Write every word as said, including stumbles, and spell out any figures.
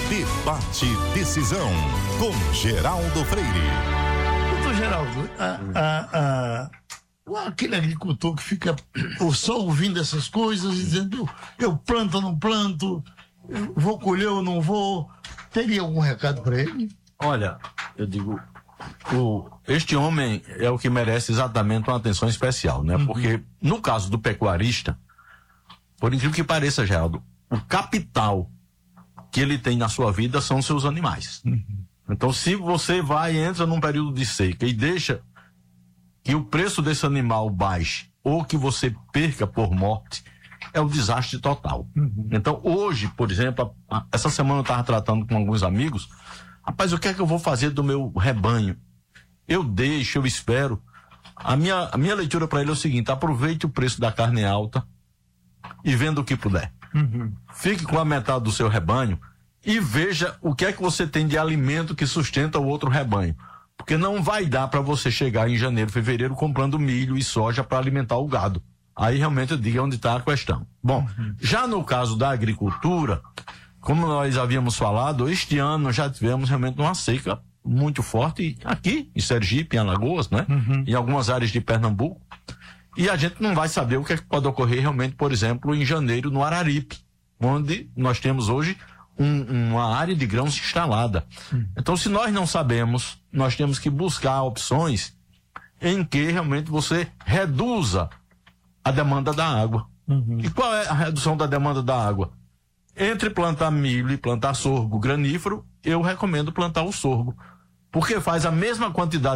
Debate Decisão, com Geraldo Freire. Doutor Geraldo, a, a, a, aquele agricultor que fica só ouvindo essas coisas e dizendo, eu planto ou não planto, eu vou colher ou não vou, teria algum recado para ele? Olha, eu digo, o, este homem é o que merece exatamente uma atenção especial, né? Uhum. Porque no caso do pecuarista, por incrível que pareça, Geraldo, o capital que ele tem na sua vida são seus animais. Uhum. Então, se você vai e entra num período de seca e deixa que o preço desse animal baixe ou que você perca por morte, é o desastre total. Uhum. Então, hoje, por exemplo, a, a, essa semana eu estava tratando com alguns amigos, rapaz, o que é que eu vou fazer do meu rebanho? Eu deixo, eu espero. A minha, a minha leitura para ele é o seguinte: aproveite o preço da carne alta e venda o que puder. Uhum. Fique com a metade do seu rebanho e veja o que é que você tem de alimento que sustenta o outro rebanho. Porque não vai dar para você chegar em janeiro, fevereiro comprando milho e soja para alimentar o gado. Aí realmente eu digo onde está a questão. Bom, uhum. já no caso da agricultura, como nós havíamos falado, este ano já tivemos realmente uma seca muito forte aqui em Sergipe, em Alagoas, né? Uhum. Em algumas áreas de Pernambuco. E a gente não vai saber o que, é que pode ocorrer realmente, por exemplo, em janeiro no Araripe, onde nós temos hoje um, uma área de grãos instalada. Uhum. Então, se nós não sabemos, nós temos que buscar opções em que realmente você reduza a demanda da água. Uhum. E qual é a redução da demanda da água? Entre plantar milho e plantar sorgo granífero, eu recomendo plantar o sorgo, porque faz a mesma quantidade